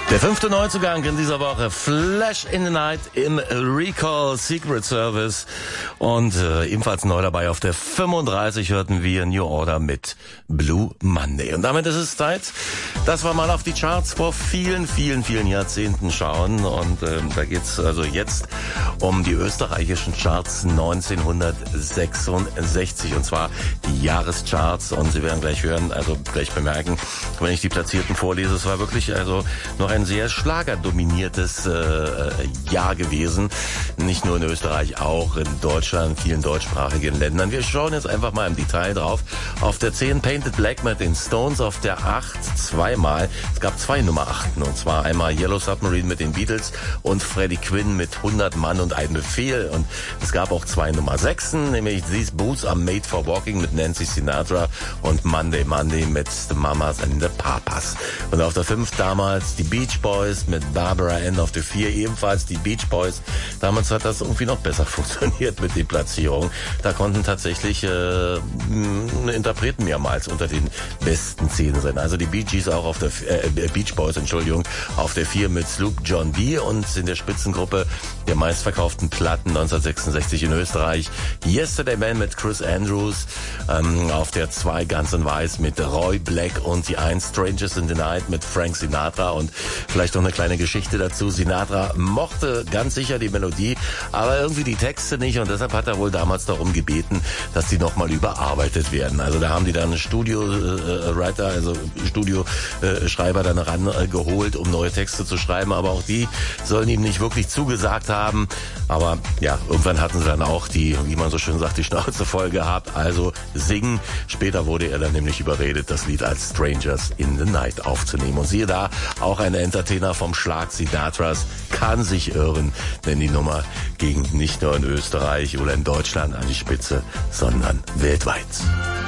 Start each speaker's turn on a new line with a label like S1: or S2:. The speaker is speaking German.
S1: Der 5. Neuzugang in dieser Woche, Flash in the Night im Recall Secret Service. Und ebenfalls neu dabei auf der 35 hörten wir New Order mit Blue Monday. Und damit ist es Zeit, dass wir mal auf die Charts vor vielen Jahrzehnten schauen. Und da geht's also jetzt um die österreichischen Charts 1966. Und zwar die Jahrescharts. Und Sie werden gleich hören, also gleich bemerken, wenn ich die Platzierten vorlese, es war wirklich also noch ein sehr schlagerdominiertes Jahr gewesen. Nicht nur in Österreich, auch in Deutschland, vielen deutschsprachigen Ländern. Wir schauen jetzt einfach mal im Detail drauf. Auf der 10 Painted Black mit den Stones, auf der 8 zweimal. Es gab zwei Nummer 8, und zwar einmal Yellow Submarine mit den Beatles und Freddie Quinn mit 100 Mann und ein Befehl. Und es gab auch zwei Nummer 6, nämlich These Boots Are Made for Walking mit Nancy Sinatra und Monday mit The Mamas and the Papas. Und auf der 5 damals die Beach Boys mit Barbara Ann, auf der 4 ebenfalls die Beach Boys. Damals hat das irgendwie noch besser funktioniert mit den Platzierungen. Da konnten tatsächlich Interpreten mehrmals unter den besten 10 sein. Also die Bee Gees auch auf der Beach Boys, auf der 4 mit Sloop John B. und in der Spitzengruppe der meistverkauften Platten 1966 in Österreich Yesterday Man mit Chris Andrews, auf der 2 Guns N' Roses mit Roy Black und die 1 Strangers in the Night mit Frank Sinatra. Und vielleicht noch eine kleine Geschichte dazu. Sinatra mochte ganz sicher die Melodie, aber irgendwie die Texte nicht, und deshalb hat er wohl damals darum gebeten, dass die nochmal überarbeitet werden. Also da haben die dann Studioschreiber dann rangeholt, um neue Texte zu schreiben, aber auch die sollen ihm nicht wirklich zugesagt haben. Aber ja, irgendwann hatten sie dann auch die, wie man so schön sagt, die Schnauze voll gehabt, also singen. Später wurde er dann nämlich überredet, das Lied als Strangers in the Night aufzunehmen. Und siehe da, auch ein Entertainer vom Schlag Sinatras kann sich irren, denn die Nummer ging nicht nur in Österreich oder in Deutschland an die Spitze, sondern weltweit.